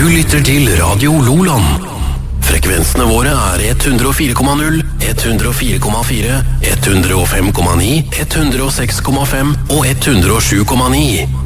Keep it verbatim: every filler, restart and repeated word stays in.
lytter til Radio Loland. Frekvensene våre er ett hundre og fire komma null, ett hundre og fire komma fire, ett hundre og fem komma ni, ett hundre og seks komma fem og ett hundre og sju komma ni.